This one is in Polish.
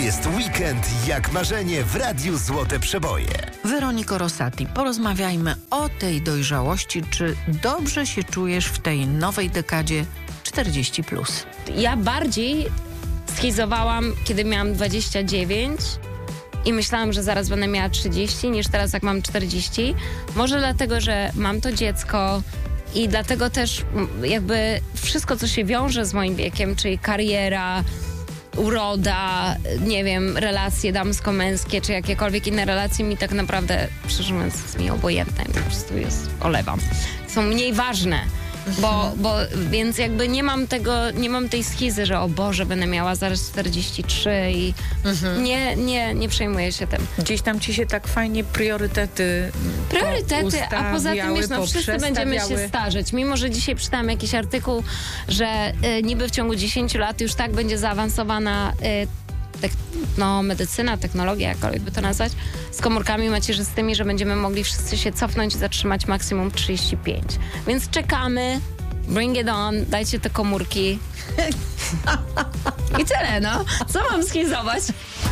jest weekend jak marzenie w Radiu Złote Przeboje. Weroniko Rosati, porozmawiajmy o tej dojrzałości. Czy dobrze się czujesz w tej nowej dekadzie 40+? Ja bardziej schizowałam, kiedy miałam 29 i myślałam, że zaraz będę miała 30, niż teraz jak mam 40. Może dlatego, że mam to dziecko i dlatego też jakby wszystko, co się wiąże z moim wiekiem, czyli kariera, uroda, nie wiem, relacje damsko-męskie, czy jakiekolwiek inne relacje mi tak naprawdę, szczerze mówiąc, jest mi obojętne. Po prostu olewam. Są mniej ważne. Więc jakby nie mam tej schizy, że o Boże, będę miała zaraz 43 i nie przejmuję się tym. Gdzieś tam ci się tak fajnie priorytety, a poza tym wiesz, wszyscy będziemy się starzeć. Mimo, że dzisiaj czytałam jakiś artykuł, że niby w ciągu 10 lat już tak będzie zaawansowana medycyna, technologia, jakkolwiek by to nazwać, z komórkami macierzystymi, że będziemy mogli wszyscy się cofnąć i zatrzymać maksimum 35. Więc czekamy, bring it on, dajcie te komórki. I tyle, no. Co mam schizować?